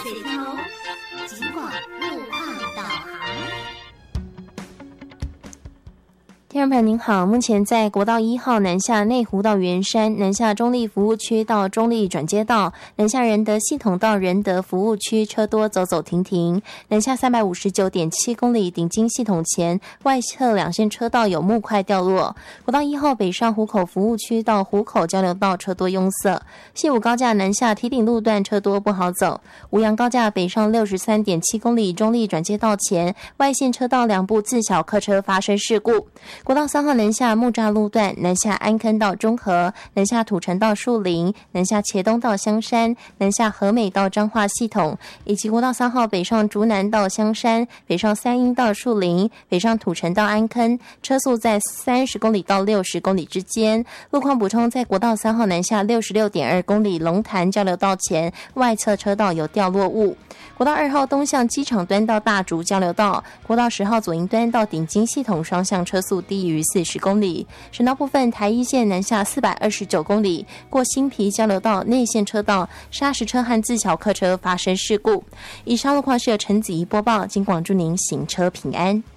水头，警广路况导航。 听众朋友您好，目前在国道1号南下内湖到圆山，南下中立服务区到中立转接道，南下仁德系统到仁德服务区车多走走停停，南下359.7公里顶金系统前外侧两线车道有木块掉落。国道1号北上湖口服务区到湖口交流道车多拥塞，西武高架南下堤顶路段车多不好走，吴阳高架北上63.7公里中立转接道前外线车道两部自小客车发生事故。国道3号南下木栅路段，南下安坑到中和，南下土城到树林，南下茄东到香山，南下和美到彰化系统，以及国道3号北上竹南到香山，北上三鶯到树林，北上土城到安坑，车速在30公里到60公里之间。路况补充，在国道3号南下66.2公里龙潭交流道前外侧车道有掉落物。国道2号东向机场端到大竹交流道，国道10号左营端到顶金系统双向车速低于40公里。省道部分，台一线南下429公里，过新皮交流道内线车道砂石车和自小客车发生事故。以上路况是由陈子怡播报，警广祝您行车平安。